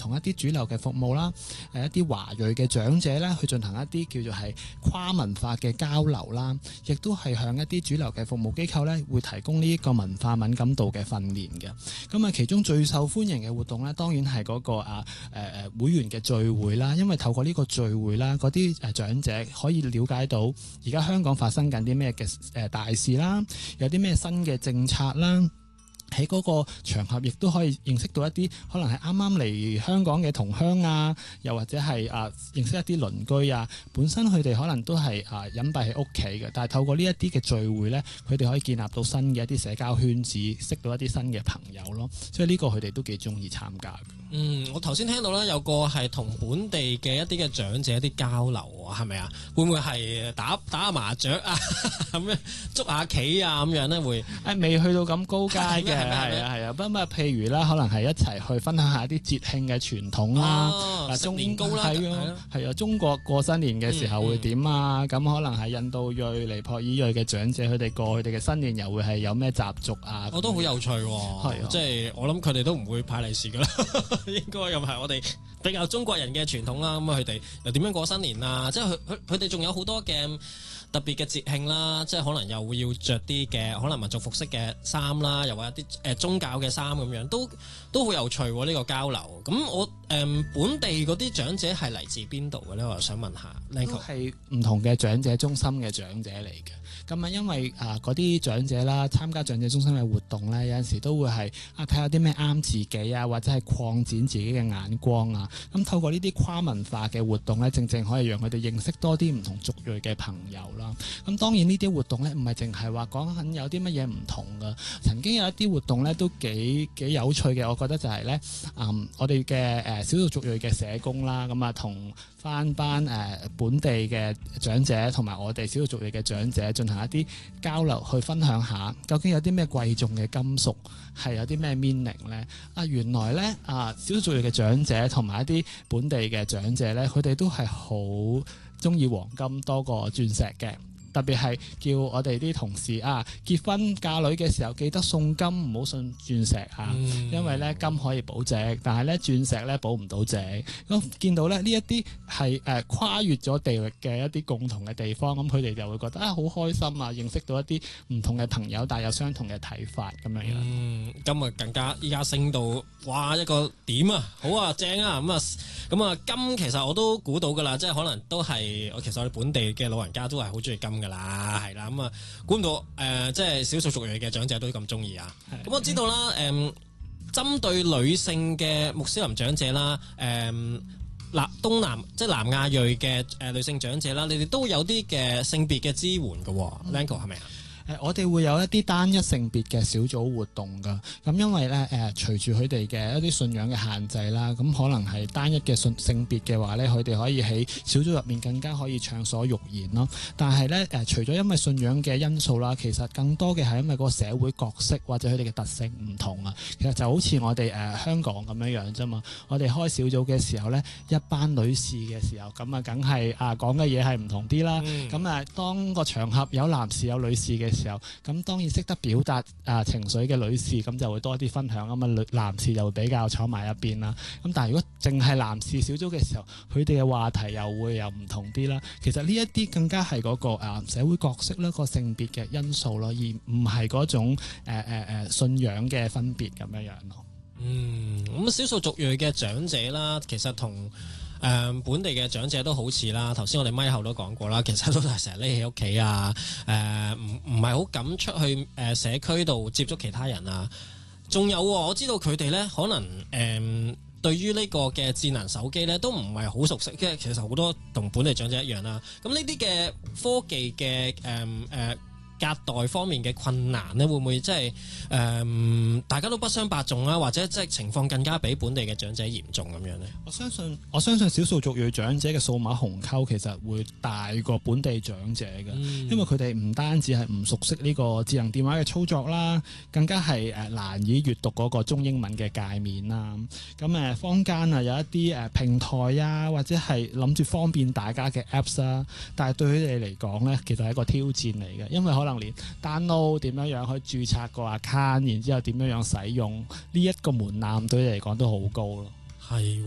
同一啲主流嘅服務啦，一啲華裔嘅長者咧去進行一啲叫做係跨文化嘅交流啦，亦都係向一啲主流嘅服務機構咧會提供呢一個文化敏感度嘅訓練嘅。咁啊，其中最受歡迎嘅活動咧，當然係嗰個會員嘅聚會啦，因為透過呢個聚會啦，嗰啲長者可以了解到而家香港發生緊啲咩嘅大事啦，有啲咩新嘅政策啦。喺嗰個場合，亦都可以認識到一啲可能係啱啱嚟香港嘅同鄉啊，又或者係認識一啲鄰居啊。本身佢哋可能都係隱蔽喺屋企嘅，但係透過呢一啲嘅聚會咧，佢哋可以建立到新嘅一啲社交圈子，識到一啲新嘅朋友咯。所以呢個佢哋都幾中意參加嘅。 我頭先聽到咧有個係同本地嘅一啲嘅長者一啲交流啊，係咪啊？會唔會係打下麻雀啊咁樣捉下棋啊咁樣咧？會未去到咁高階嘅。係啊，不過譬如啦，可能係一齊去分享下一啲節慶嘅傳統啦， 食年糕啦， 係啊，中國過新年嘅時候會點啊？咁可能係印度裔、尼泊爾裔嘅長者，佢哋過佢哋嘅新年又會係有咩習俗啊？ 我都好有趣喎，係啊，即係我諗佢哋都唔會派利是噶啦，應該又係我哋比較中國人嘅傳統啦。咁佢哋又點樣過新年啊？即係佢哋仲有好多嘅特別嘅節慶啦，即係可能又會要着啲嘅可能民族服飾嘅衫啦，又或者啲宗教嘅衫咁樣，都好有趣喎呢個交流。咁我本地嗰啲長者係嚟自邊度嘅咧？我又想問下。 都係唔同嘅長者中心嘅長者嚟嘅。咁啊，因為嗰啲長者啦，參加長者中心嘅活動咧，有陣時都會係睇下啲咩啱自己啊，或者係擴展自己嘅眼光啊。咁透過呢啲跨文化嘅活動咧，正正可以讓佢哋認識多啲唔同族裔嘅朋友啦。咁當然呢啲活動咧，唔係淨係話講緊有啲乜嘢唔同噶。曾經有一啲活動咧，都幾有趣嘅。我覺得就係咧，我哋嘅少數族裔嘅社工啦，咁啊同翻班本地嘅長者同埋我哋少數族裔嘅長者進行一啲交流，去分享下究竟有啲咩貴重嘅金屬係有啲咩 meaning 咧？原來咧少數族裔嘅長者同埋一啲本地嘅長者咧，佢哋都係好中意黃金多過鑽石嘅。特別係叫我哋啲同事結婚嫁女嘅時候記得送金，唔好送鑽石因為咧金可以保值，但係咧鑽石咧保唔到值。咁見到咧呢一啲係跨越咗地域嘅一啲共同嘅地方，咁佢哋就會覺得好開心啊！認識到一啲唔同嘅朋友，但係有相同嘅睇法咁樣樣。 金啊更加依家升到哇一個點啊，好啊正啊咁啊金其實我都估到㗎啦，即係可能都係其實我哋本地嘅老人家都係好中意金㗎啦，係啦咁啊估唔到即係少數族裔嘅長者都咁中意啊。咁我知道啦，針對女性嘅穆斯林長者啦，東南即係南亞裔嘅女性長者啦，你哋都有啲嘅性別嘅支援㗎喎，Lanco 係咪啊？ 我哋會有一啲單一性別嘅小組活動㗎，咁因為咧隨住佢哋嘅一啲信仰嘅限制啦，咁可能係單一嘅性別嘅話咧，佢哋可以喺小組入面更加可以暢所欲言咯。但係咧除咗因為信仰嘅因素啦，其實更多嘅係因為嗰個社會角色或者佢哋嘅特性唔同啊。其實就好似我哋香港咁樣樣啫嘛。我哋開小組嘅時候咧，一班女士嘅時候，咁梗係講嘅嘢係唔同啲啦。咁當個場合有男士有女士嘅時候，咁當然識得表達情緒嘅女士，咁就會多啲分享啊嘛。男士就會比較坐埋一邊啦。咁但係如果淨係男士小組嘅時候，佢哋嘅話題又唔同啲啦。其實呢一啲更加係嗰個社會角色啦，個性別嘅因素咯，而唔係嗰種信仰嘅分別咁樣樣咯。 咁少數族裔嘅長者啦，其實同本地嘅長者都好似啦，頭先我哋咪後都講過啦，其實都係成日匿喺屋企啊，唔係好敢出去社區度接觸其他人啊。仲有我知道佢哋咧，可能對於呢個嘅智能手機咧，都唔係好熟悉，因為其實好多同本地長者一樣啦。咁呢啲嘅科技嘅隔代方面嘅困難咧，會唔會即係大家都不相伯仲啦，或者即係情況更加比本地嘅長者嚴重咁樣咧？ 我相信少數族裔長者嘅數碼鴻溝其實會大過本地長者嘅，因為佢哋唔單止係唔熟悉呢個智能電話嘅操作啦，更加係難以閱讀嗰個中英文嘅界面啦。咁坊間有一啲平台啊，或者係諗住方便大家嘅 Apps 啦，但係對佢哋嚟講咧，其實係一個挑戰嚟嘅，因為可能連 download 點樣去註冊個 account， 然之後點樣使用呢一個門檻對你嚟講都好高咯。 係。